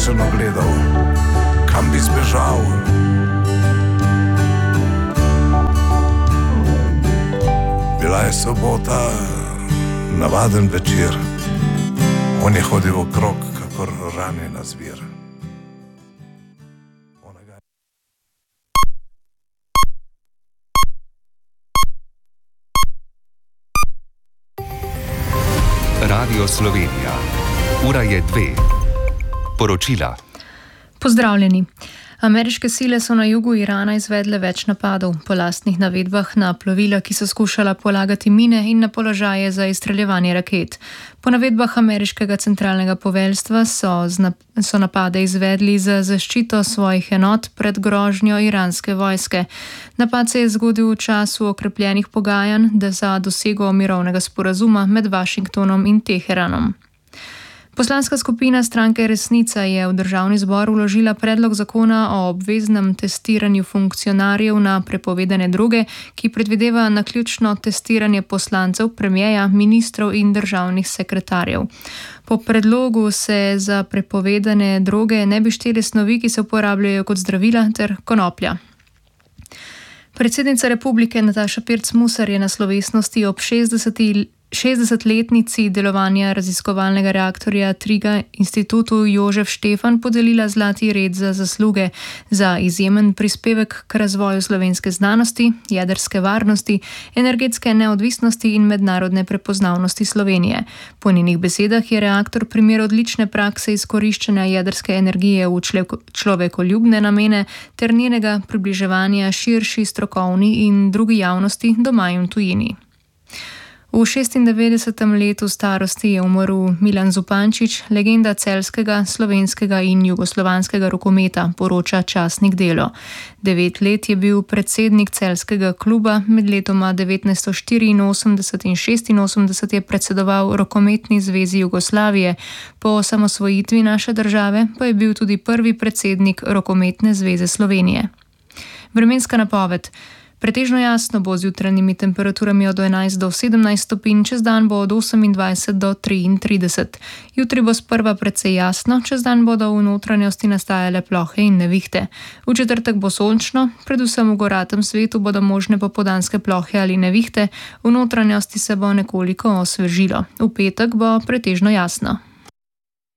ustrašeno gledal, kam bi zbežal. Bila je sobota, navaden večer. On je hodil okrog, kakor ranjena zver. Radio Slovenija. Ura je 2. Poročila. Pozdravljeni. Ameriške sile so na jugu Irana izvedle več napadov, po lastnih navedbah na plovila, ki so skušala polagati mine, in na položaje za izstreljevanje raket. Po navedbah ameriškega centralnega poveljstva so napade izvedli za zaščito svojih enot pred grožnjo iranske vojske. Napad se je zgodil v času okrepljenih pogajanj za dosego mirovnega sporazuma med Washingtonom in Teheranom. Poslanska skupina stranke Resnica je v državni zbor vložila predlog zakona o obveznem testiranju funkcionarjev na prepovedane droge, ki predvideva naključno testiranje poslancev, premierja, ministrov in državnih sekretarjev. Po predlogu se za prepovedane droge ne bi štele snovi, ki se uporabljajo kot zdravila, ter konoplja. Predsednica republike Nataša Pirc Musar je na slovesnosti ob 60-letnici delovanja raziskovalnega reaktorja Triga Institutu Jožef Štefan podelila zlati red za zasluge za izjemen prispevek k razvoju slovenske znanosti, jedrske varnosti, energetske neodvisnosti in mednarodne prepoznavnosti Slovenije. Po njenih besedah je reaktor primer odlične prakse izkoriščanja jedrske energije v človekoljubne namene ter njenega približevanja širši strokovni in drugi javnosti doma in v tujini. V 96. letu starosti je umrl Milan Zupančič, legenda celjskega, slovenskega in jugoslovanskega rokometa, poroča časnik Delo. 9 let je bil predsednik celjskega kluba, med letoma 1984 in 1986 je predsedoval Rokometni zvezi Jugoslavije, po osamosvojitvi naše države pa je bil tudi prvi predsednik Rokometne zveze Slovenije. Vremenska napoved. Pretežno jasno bo z jutranjimi temperaturami od 11 do 17 stopinj, čez dan bo od 28 do 33. Jutri bo sprva precej jasno, čez dan bodo v notranjosti nastajale plohe in nevihte. V četrtek bo sončno, predvsem v goratem svetu bodo možne popoldanske plohe ali nevihte, v notranjosti se bo nekoliko osvežilo. V petek bo pretežno jasno.